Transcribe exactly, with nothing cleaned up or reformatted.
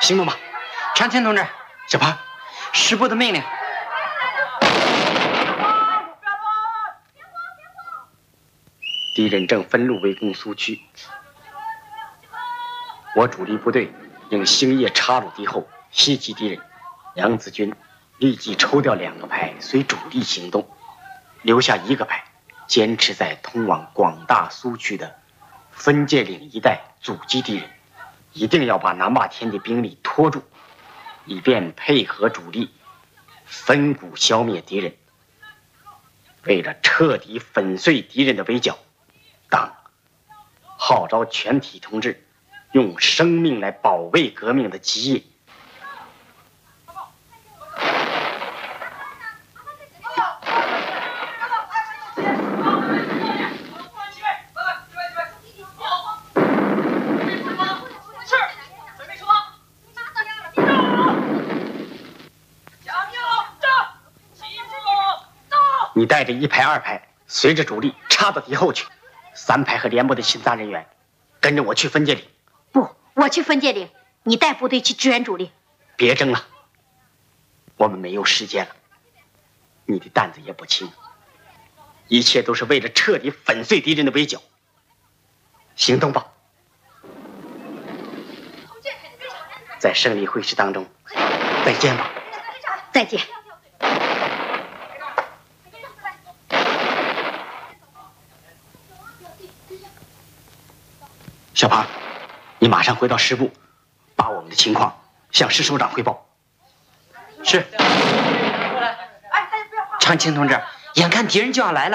行动吧。 长青同志， 小潘， 师部的命令。 敌人正分路围攻苏区，我主力部队应星夜插入敌后，袭击敌人。杨子军立即抽调两个排随主力行动，留下一个排坚持在通往广大苏区的分界岭一带阻击敌人，一定要把南霸天的兵力拖住，以便配合主力分股消灭敌人。为了彻底粉碎敌人的围剿，党号召全体同志用生命来保卫革命的基业。你带着一排二排随着主力插到敌后去，三排和连部的巡查人员跟着我去分界岭。 不，我去分界岭，你带部队去支援主力。 别争了，我们没有时间了。你的担子也不轻，一切都是为了彻底粉碎敌人的围剿。行动吧，在胜利会师当中再见吧。 再见。 小庞，你马上回到师部，把我们的情况向师首长汇报。 是。长青同志，眼看敌人就要来了。